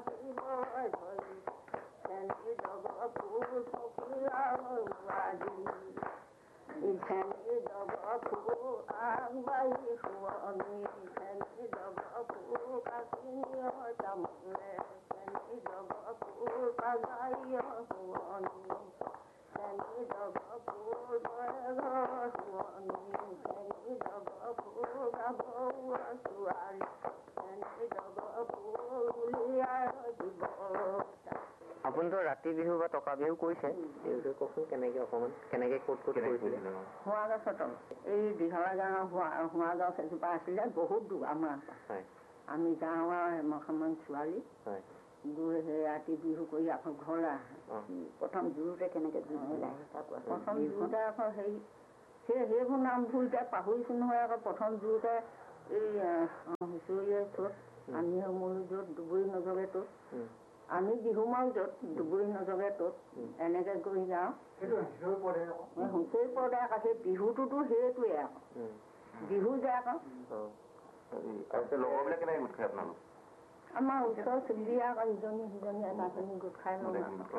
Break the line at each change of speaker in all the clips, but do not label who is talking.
আপুনি তো ৰাতি বিহু বা টকা বিহু কৰিছে কওকচোন কেনেকে অকমান কেনেকে ক'ত কৰিছিলে
হোৱা গছত এই দীঘলা গাঁৱৰ হোৱা গছ এজোপা আছিলে বহুত দূৰ আমাৰ আমি যাওঁ আৰু এমাহমান ছোৱালী সেই ৰাতি বিহু কৰি আকৌ ঘৰলৈ আহে
প্ৰথম জোৰোতে কেনেকে
প্ৰথম জোৰোতে আকৌ সেইবোৰ নামবোৰ এতিয়া পাহৰিছো নহয় আকৌ প্ৰথম জোৰোতে এই হুঁচৰিয়ে তত আমি মোৰ য'ত দুবৰি নজগে তত আমি বিহু মাৰো য'ত দুবৰি নজগে তত এনেকে গৈ যাওঁ হুঁচৰি পৰে আকৌ সেই বিহুটোতো সেইটোৱে আকৌ বিহু যায় আকৌ আমাৰ ওচৰ চুবুৰীয়া আকৌ ইজনী সিজনী এটা খিনি গোট খাই লওঁ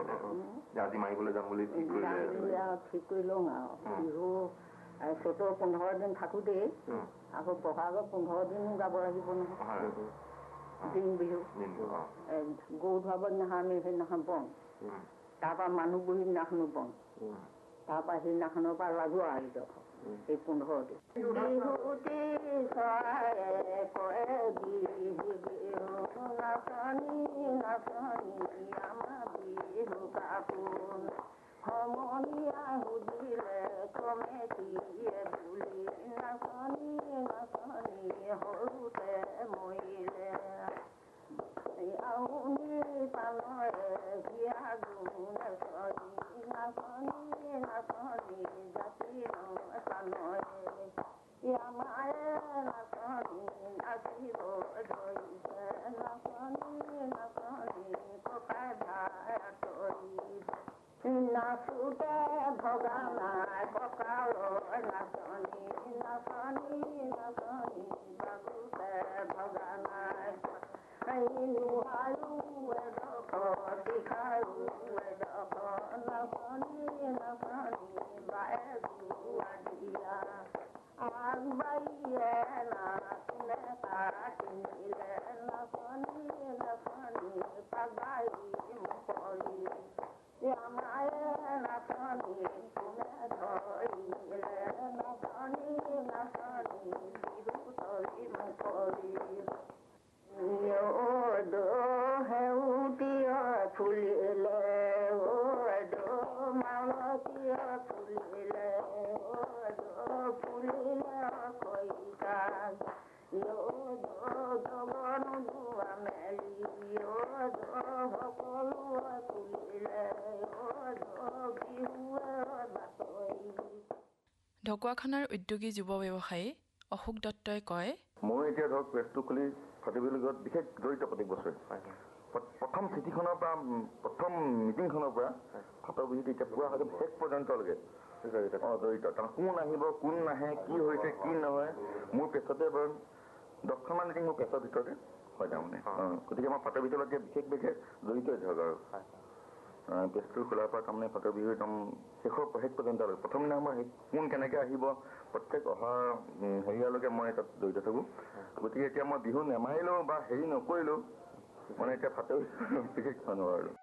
ঠিক কৰি লওঁ আৰু বিহু চ'তৰ 15 দিন থাকোঁতেই আকৌ বহাগৰ 15 দিনো গাব লাগিব নহয় দিন বিহু গৰু ধুৱাব দিনাখন আমি সেইদিনাখন বওঁ তাৰপৰা মানুহ বহি দিনাখনো বওঁ তাৰপৰা সেইদিনাখনৰ পৰা লাগো আৰু এই 15 দিন বিহুতি চৰায়ে কয় নাচনী নাচনী আমাৰ বিহু কাপোৰ সমনীয়া সুধিলে কমেটিয়ে বুলি নাচনী নাচনী সৰুতে মৰিলে আউনি পানৰে হিয়া গুণ নাচনী নাচনী নাচনী জাতি নাচনৰে আমাৰে নাচনী নাচিব ধৰিছে নাচনী নাচনী ককাই ভাই আঁতৰি নাচোতে ভগা নাই ককালৰ নাচনী নাচনী নাচনী বাবুতে ভগা নাই নোৱাৰো এডোখৰ দিখাৰো এডোখৰ নাচনী নাচনী বায়ে যোৱা দিয়া আগবাঢ়িয়ে নাচনে কাটিলে নাচনী নাচনী পাগাৰি মুকলি আমাৰে নাচনী কোনে ধৰিলে নাচনী নাচনী বিহু তৰি মুকলি সেউতীয় ফুলিলে মালতীয় ফুলিলে ফুলিলে কইকা জগনো ধোৱা মেলি সকলোৱে ফুলিলে বিহুৱে বাতৰি।
ঢকুৱাখানাৰ উদ্যোগী যুৱ ব্যৱসায়ী অশোক দত্তই কয়,
মই এতিয়া ধৰক প্ৰেছটো খুলি ফাটিবিৰ লগত বিশেষ জড়িত প্ৰত্যেক বছৰে প্ৰথম চিঠিখনৰ পৰা প্ৰথম মিটিংখনৰ পৰা ফাটৰ বিহুত এতিয়া পুৰা হয়তো শেষ পৰ্যন্তলৈকে জড়িত কাৰণ কোন আহিব কোন নাহে কি হৈছে কি নহয় মোৰ পেছতে বাৰু 10খনমান মিটিং মোৰ পেছৰ ভিতৰতে হয় তাৰমানে গতিকে মই ফাটৰ ভিতৰত এতিয়া বিশেষ জড়িত ধৰক আৰু পেছটো খোলাৰ পৰা তাৰমানে ফাটৰ বিহু একদম শেষ পৰ্যন্তলৈ প্ৰথম দিনা মই কোন কেনেকৈ আহিব প্ৰত্যেক অহা হেৰিয়ালৈকে মই তাত জড়িত থাকোঁ গতিকে এতিয়া মই বিহু নেমাৰিলেও বা হেৰি নকৰিলেও মানে এতিয়া ফাটৰ বিশেষ মানুহ আৰু